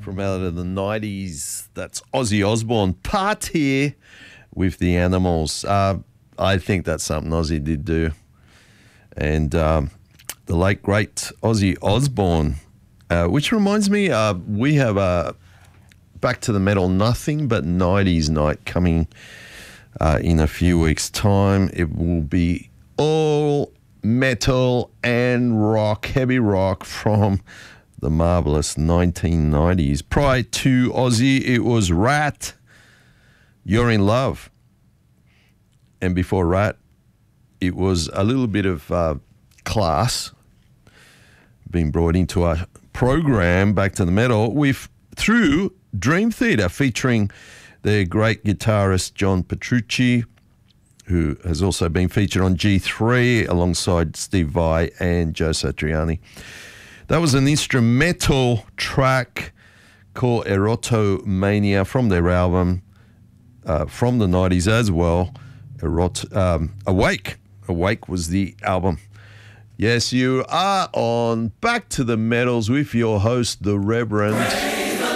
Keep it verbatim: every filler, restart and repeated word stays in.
from out of the nineties. That's Ozzy Osbourne. Part here with the Animals. Uh, I think that's something Ozzy did do. And um, the late, great Ozzy Osbourne, uh, which reminds me, uh, we have a Back to the Metal Nothing But nineties night coming uh, in a few weeks' time. It will be all metal and rock, heavy rock from the marvellous nineteen nineties. Prior to Ozzy, it was Rat, You're in Love. And before Rat, it was a little bit of uh, Class being brought into our program, Back to the Metal, with through Dream Theater, featuring the great guitarist John Petrucci, who has also been featured on G three alongside Steve Vai and Joe Satriani. That was an instrumental track called Erotomania from their album uh, from the nineties as well. Erot- um, Awake. Awake was the album. Yes, you are on Back to the Metals with your host, the Reverend